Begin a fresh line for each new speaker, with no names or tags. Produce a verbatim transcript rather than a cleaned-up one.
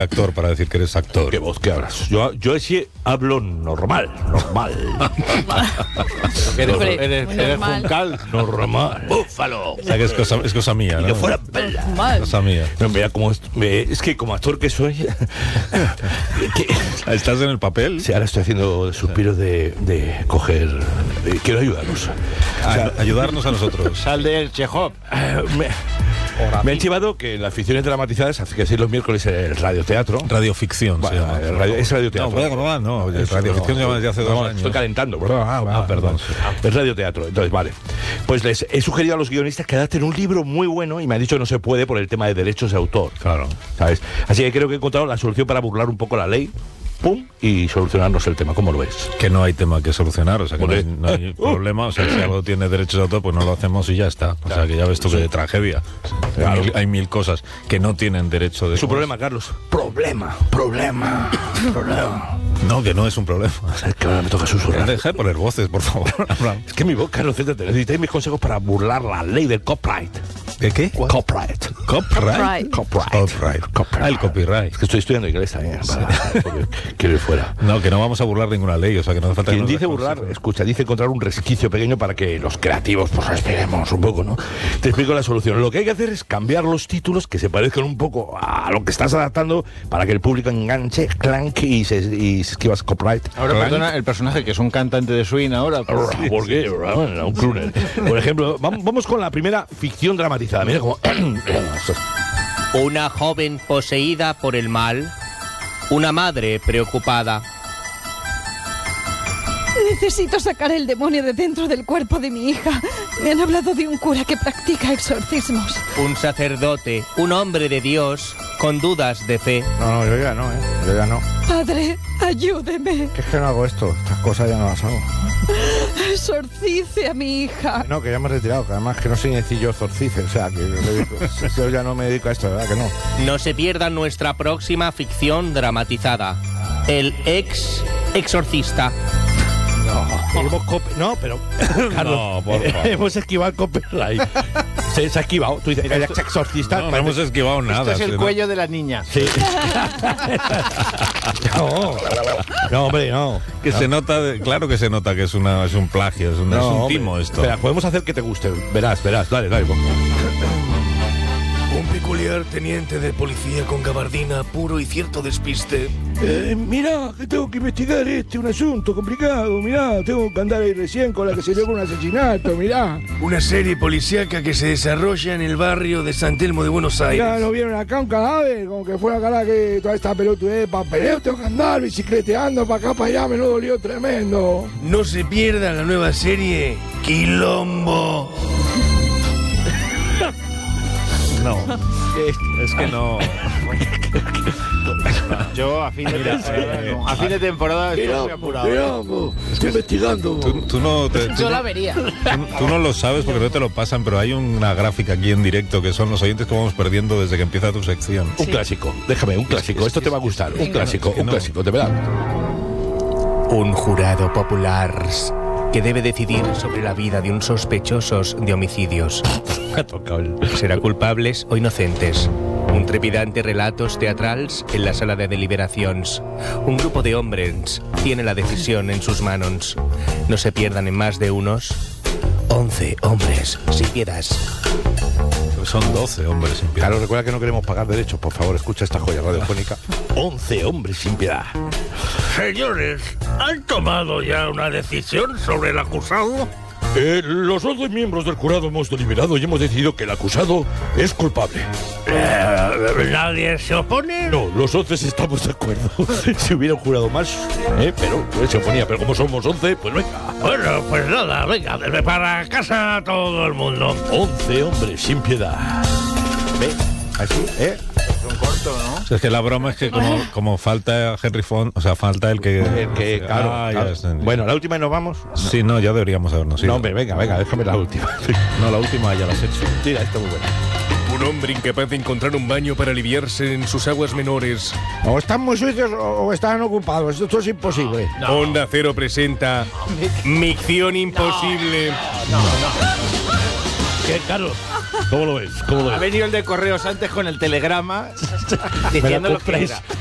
actor para decir que eres actor.
¿Qué voz que hablas? Yo, yo sí hablo normal, normal.
Eres,
Hombre,
eres,
muy
eres
normal.
juncal.
Normal. Búfalo.
O sea, que es cosa, es cosa mía,
Y
¿no?
que fuera bella.
Mal.
Cosa mía.
No, mira, como est- me- es que como actor que soy, que,
¿Estás en el papel?
sí, ahora estoy haciendo suspiros de, de coger. de- quiero ayudarnos. O sea,
A- ayudarnos a nosotros.
Sal del Chekhov.
eh, me, me han chivado que en las ficciones dramatizadas, hace que seis los miércoles el radioteatro.
Radioficción se
Bueno,
llama.
el radio- es radioteatro.
No, puede grabar, no. el radioficción se llama desde hace
No,
dos
no,
años.
Estoy calentando, perdón. Ah,
Ah, perdón.
Es radioteatro, entonces vale. Pues les he sugerido a los guionistas que adapten un libro muy bueno y me han dicho que no se puede por el tema de derechos de autor.
Claro.
¿Sabes? Así que creo que he encontrado la solución para burlar un poco la ley. Pum, y solucionarnos el tema. ¿Cómo lo ves?
Que no hay tema que solucionar, o sea, que no hay,
Joder.
no hay problema. O sea, si algo tiene derechos de autor, pues no lo hacemos y ya está. O sea, que ya ves tú que tragedia.
Claro.
Hay, mil, hay mil cosas que no tienen derecho de...
Es un problema, Carlos. Problema, problema, problema.
No, que no es un problema.
Es que ahora me toca susurrar.
Deja de poner voces, por favor.
Es que mi voz, Carlos, céntrate. Necesitáis mis consejos para burlar la ley del copyright.
¿De qué?
Copyright.
Copyright.
Copyright.
Copyright. Ah, el copyright.
Es que estoy estudiando inglés también. Para, porque quiero ir fuera.
No, que no vamos a burlar ninguna ley, o sea, que no hace falta... que
Quien
nos
dice
des
burlar,
consejos.
escucha, dice encontrar un resquicio pequeño para que los creativos pues respiremos un poco, ¿no? Te explico la solución. Lo que hay que hacer es cambiar los títulos que se parezcan un poco a lo que estás adaptando para que el público enganche, clank y se, y se esquiva copyright.
Ahora,
Clank.
perdona, el personaje que es un cantante de swing ahora. pues,
¿Por qué? Bueno, un crooner. Por ejemplo, vam- vamos con la primera ficción dramatizada. Mira cómo...
Una joven poseída por el mal, una madre preocupada.
Necesito sacar el demonio de dentro del cuerpo de mi hija. Me han hablado de un cura que practica exorcismos.
Un sacerdote, un hombre de Dios, con dudas de fe.
No, no, yo ya no, ¿eh? Yo ya no.
Padre, ayúdeme.
Que es que no hago esto. Estas cosas ya no las hago.
Exorcice a mi hija.
No, que ya me he retirado. Que además que no soy ni yo exorcice. O sea, que me dedico- yo ya no me dedico a esto, ¿verdad? Que no.
No se pierdan nuestra próxima ficción dramatizada. El ex exorcista.
Hemos cop- no, pero... Carlos,
No, por favor.
hemos esquivado el copyright. Se, se ha esquivado. Tú dices, eres exorcista.
No, no hemos esquivado nada.
Esto es el
sí, ¿no?
cuello de la niña.
Sí. no, no, hombre, no.
Que se nota, de- claro que se nota que es, una, es un plagio, es un, es
No,
un
hombre.
timo esto.
Espera, podemos hacer que te guste. Verás, verás. Dale, dale. pon.
Un peculiar teniente de policía con gabardina, puro y cierto despiste.
Eh, mira, que tengo que investigar este, un asunto complicado. Mirá, tengo que andar ahí recién con la que se dio un asesinato. Mirá.
Una serie policíaca que se desarrolla en el barrio de San Telmo de Buenos Aires.
Mirá, ¿no vieron acá un cadáver? Como que fuera cara que toda esta pelotudez de papeleo. Tengo que andar bicicleteando para acá, para allá. Me lo dolió tremendo.
No se pierda la nueva serie Quilombo.
No, es que no.
Yo a fin de temporada, no. A fin de temporada estoy muy apurado.
Quilombo. Estoy investigando.
Tú, tú no, te- tú
Yo
no-
la vería.
tú, tú no lo sabes porque no te lo pasan, pero hay una gráfica aquí en directo que son los oyentes que vamos perdiendo desde que empieza tu sección.
Un clásico. Déjame, un clásico. Esto te va a gustar. Un
Venga.
clásico,
Es que
un
no.
clásico. De verdad.
Un jurado popular que debe decidir sobre la vida de un sospechoso de homicidios. ¿Será culpables o inocentes? Un trepidante relatos teatrals en la sala de deliberaciones. Un grupo de hombres tiene la decisión en sus manos. No se pierdan en más de unos once hombres sin piedad.
Son doce hombres sin piedad.
Claro, recuerda que no queremos pagar derechos. Por favor, escucha esta joya radiofónica. once hombres sin piedad.
Señores, ¿han tomado ya una decisión sobre el acusado?
Eh, los once miembros del jurado hemos deliberado y hemos decidido que el acusado es culpable.
Eh, ¿Nadie se opone?
No, los once estamos de acuerdo. Si hubiera un jurado más, eh, pero eh, se oponía. Pero como somos once, pues venga.
Bueno, pues nada, venga, desde para casa todo el mundo.
once hombres sin piedad. ¿Ve? Así, ¿eh?
Un corto, ¿no?
O sea, es que la broma es que como, como falta Henry Fond, o sea, falta el que...
El que, claro.
Ah, ya
claro.
entendí.
Bueno, la última y nos vamos.
Sí, no, ya deberíamos habernos ido.
No, hombre, venga, venga, déjame la última.
No, la última ya la has hecho.
Tira, está muy buena.
Un hombre incapaz de encontrar un baño para aliviarse en sus aguas menores.
O están muy sucios o, o están ocupados. Esto es imposible.
Onda Cero presenta Micción Imposible.
¿Qué, Carlos? ¿Cómo lo ves? ¿Cómo lo ves?
Ha venido el de correos antes con el telegrama
Me
diciendo
lo
lo que
compráis,
era.